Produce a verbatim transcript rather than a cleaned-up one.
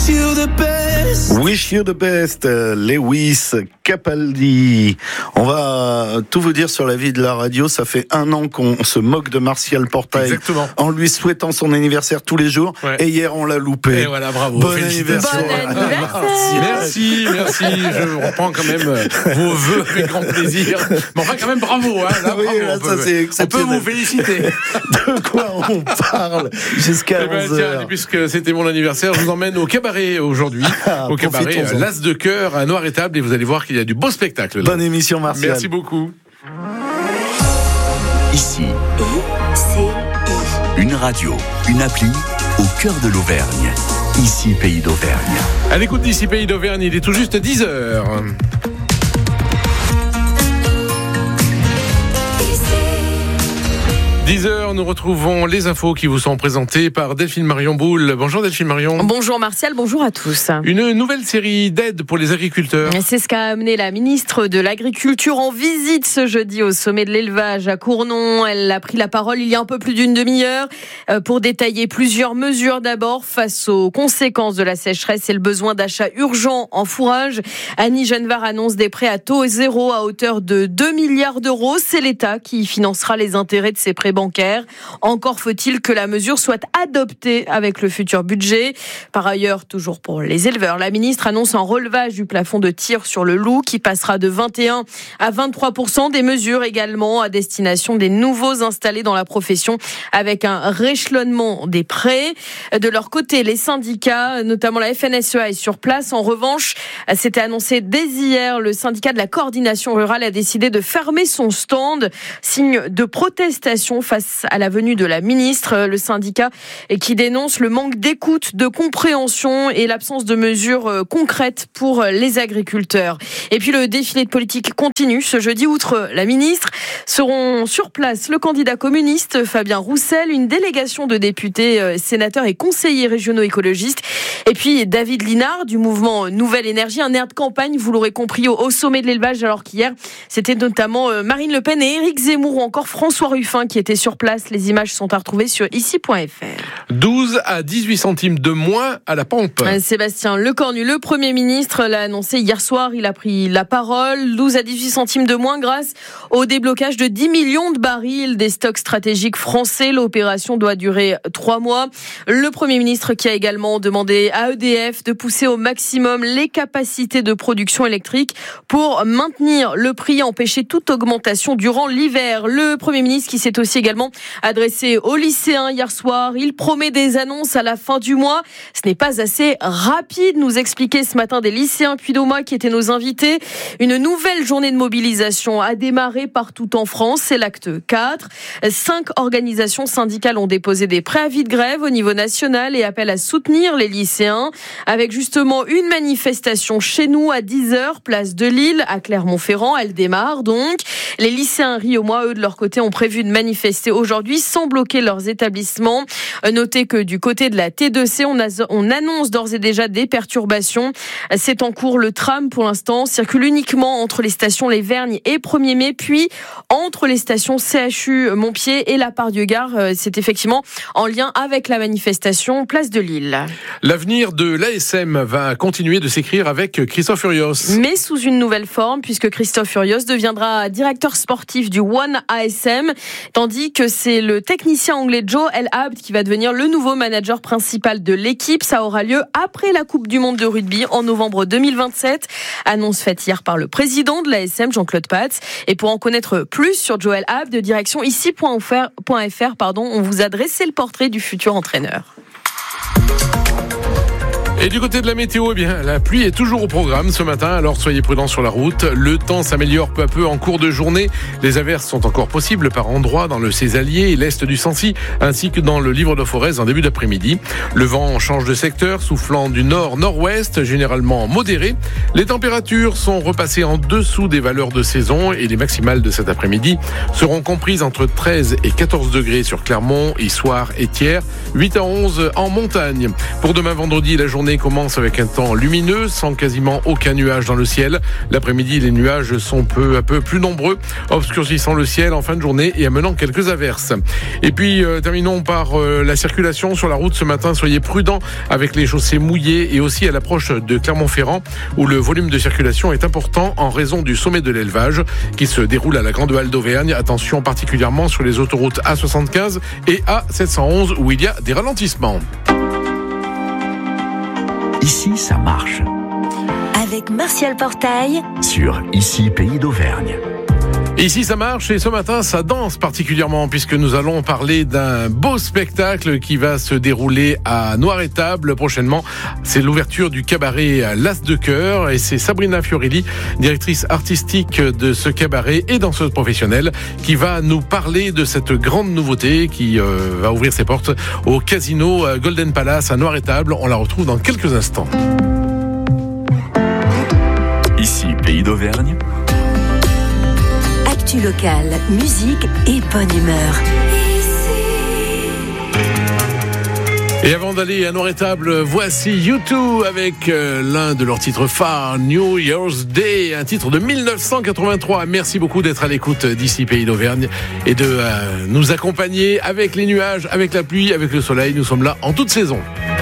wish you the best. Wish you the best, Lewis Capaldi. On va tout vous dire sur la vie de la radio. Ça fait un an qu'on se moque de Martial Portail. Exactement. En lui souhaitant son anniversaire tous les jours. Ouais. Et hier, on l'a loupé. Et voilà, bravo. Bon Félicitations. anniversaire. Bon anniversaire. Merci, merci. Je reprends quand même vos vœux avec grand plaisir. Mais enfin, quand même, bravo. Hein. Là, Oui, bravo. là, on, ça, peut, c'est on peut exceptionnel. vous féliciter. De quoi on parle jusqu'à Eh ben, onze tiens, heures. et puisque c'était mon anniversaire, je vous emmène au cabaret aujourd'hui. Ah, au cabaret profitons-en. L'As de cœur à Noir-Étable et vous allez voir qu'il y a du beau spectacle. Là. Bonne émission, Martial. Merci beaucoup. Ici, C'est une radio, une appli au cœur de l'Auvergne. Ici, Pays d'Auvergne. À l'écoute d'ici Pays d'Auvergne, il est tout juste dix heures. dix heures, nous retrouvons les infos qui vous sont présentées par Delphine Marion Boule. Bonjour Delphine Marion. Bonjour Martial, bonjour à tous. Une nouvelle série d'aides pour les agriculteurs. C'est ce qu'a amené la ministre de l'Agriculture en visite ce jeudi au sommet de l'élevage à Cournon. Elle a pris la parole il y a un peu plus d'une demi-heure pour détailler plusieurs mesures. D'abord, face aux conséquences de la sécheresse et le besoin d'achat urgent en fourrage, Annie Genevard annonce des prêts à taux zéro à hauteur de deux milliards d'euros. C'est l'État qui financera les intérêts de ces prêts bancaires. Encore faut-il que la mesure soit adoptée avec le futur budget. Par ailleurs, toujours pour les éleveurs, la ministre annonce un relevage du plafond de tir sur le loup qui passera de vingt et un à vingt-trois pour cent. Des mesures également à destination des nouveaux installés dans la profession avec un rééchelonnement des prêts. De leur côté, les syndicats, notamment la F N S E A, est sur place. En revanche, c'était annoncé dès hier, le syndicat de la coordination rurale a décidé de fermer son stand, signe de protestation face à la venue de la ministre. Le syndicat qui dénonce le manque d'écoute, de compréhension et l'absence de mesures concrètes pour les agriculteurs. Et puis le défilé de politique continue ce jeudi. Outre la ministre, seront sur place le candidat communiste Fabien Roussel, une délégation de députés, sénateurs et conseillers régionaux écologistes, et puis David Linard du mouvement Nouvelle Énergie, un air de campagne, vous l'aurez compris, au, au sommet de l'élevage, alors qu'hier c'était notamment Marine Le Pen et Éric Zemmour ou encore François Ruffin qui étaient sur place. Les images sont à retrouver sur ici point f r. douze à dix-huit centimes de moins à la pompe. Sébastien Lecornu, le Premier ministre, l'a annoncé hier soir. Il a pris la parole. douze à dix-huit centimes de moins grâce au déblocage de dix millions de barils des stocks stratégiques français. L'opération doit durer trois mois. Le Premier ministre qui a également demandé à E D F de pousser au maximum les capacités de production électrique pour maintenir le prix, empêcher toute augmentation durant l'hiver. Le Premier ministre qui s'est aussi également adressé aux lycéens hier soir. Il promet des annonces à la fin du mois. Ce n'est pas assez rapide, nous expliquait ce matin des lycéens Puy-d'Aumont qui étaient nos invités. Une nouvelle journée de mobilisation a démarré partout en France. C'est l'acte quatre. Cinq organisations syndicales ont déposé des préavis de grève au niveau national et appellent à soutenir les lycéens avec justement une manifestation chez nous à dix heures, place de Lille, à Clermont-Ferrand. Elle démarre donc. Les lycéens Rio-Moi, eux, de leur côté, ont prévu de manifester aujourd'hui sans bloquer leurs établissements. Notez que du côté de la T deux C, on, a, on annonce d'ores et déjà des perturbations. C'est en cours. Le tram, pour l'instant, circule uniquement entre les stations Les Vergnes et premier mai, puis entre les stations C H U Montpied et la Part-Dieu-Gare. C'est effectivement en lien avec la manifestation place de Lille. L'avenir de l'A S M va continuer de s'écrire avec Christophe Furios. Mais sous une nouvelle forme, puisque Christophe Furios deviendra directeur sportif du One A S M, tandis que c'est le technicien anglais Joe El Abd qui va devenir le nouveau manager principal de l'équipe. Ça aura lieu après la Coupe du Monde de rugby en novembre deux mille vingt-sept. Annonce faite hier par le président de l'A S M, Jean-Claude Patz. Et pour en connaître plus sur Joe El Abd, direction ici point f r, pardon, on vous a dressé le portrait du futur entraîneur. Et du côté de la météo, eh bien, la pluie est toujours au programme ce matin, alors soyez prudents sur la route. Le temps s'améliore peu à peu en cours de journée. Les averses sont encore possibles par endroits dans le Césalier et l'est du Sancy, ainsi que dans le Livre de Forez en début d'après-midi. Le vent change de secteur, soufflant du nord-nord-ouest, généralement modéré. Les températures sont repassées en dessous des valeurs de saison et les maximales de cet après-midi seront comprises entre treize et quatorze degrés sur Clermont, Issoire et Thiers, huit à onze en montagne. Pour demain vendredi, la journée journée commence avec un temps lumineux, sans quasiment aucun nuage dans le ciel. L'après-midi, les nuages sont peu à peu plus nombreux, obscurcissant le ciel en fin de journée et amenant quelques averses. Et puis, euh, terminons par euh, la circulation sur la route ce matin. Soyez prudents avec les chaussées mouillées et aussi à l'approche de Clermont-Ferrand, où le volume de circulation est important en raison du sommet de l'élevage qui se déroule à la Grande Halle d'Auvergne. Attention particulièrement sur les autoroutes A soixante-quinze et A sept cent onze où il y a des ralentissements. Ici, ça marche. Avec Martial Portail Sur Ici, Pays d'Auvergne. Ici ça marche et ce matin ça danse particulièrement puisque nous allons parler d'un beau spectacle qui va se dérouler à Noiretable prochainement. C'est l'ouverture du cabaret L'As de Cœur et c'est Sabrina Fiorelli, directrice artistique de ce cabaret et danseuse professionnelle, qui va nous parler de cette grande nouveauté qui euh, va ouvrir ses portes au casino Golden Palace à Noiretable. On la retrouve dans quelques instants. Ici, Pays d'Auvergne. Actu local, musique et bonne humeur. Et avant d'aller à Noiretable, voici U deux avec euh, l'un de leurs titres phares, New Year's Day, un titre de dix-neuf cent quatre-vingt-trois. Merci beaucoup d'être à l'écoute d'ici Pays d'Auvergne et de euh, nous accompagner avec les nuages, avec la pluie, avec le soleil. Nous sommes là en toute saison.